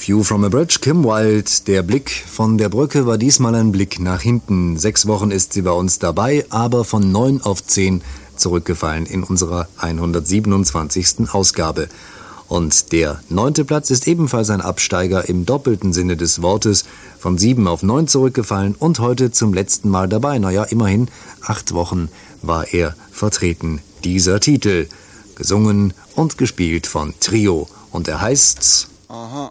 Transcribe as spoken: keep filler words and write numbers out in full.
View from a Bridge, Kim Wilde. Der Blick von der Brücke war diesmal ein Blick nach hinten. Sechs Wochen ist sie bei uns dabei, aber von neun auf zehn zurückgefallen in unserer hundertsiebenundzwanzigsten Ausgabe. Und der neunte Platz ist ebenfalls ein Absteiger im doppelten Sinne des Wortes. Von sieben auf neun zurückgefallen und heute zum letzten Mal dabei. Naja, immerhin acht Wochen war er vertreten. Dieser Titel, gesungen und gespielt von Trio. Und er heißt... Aha.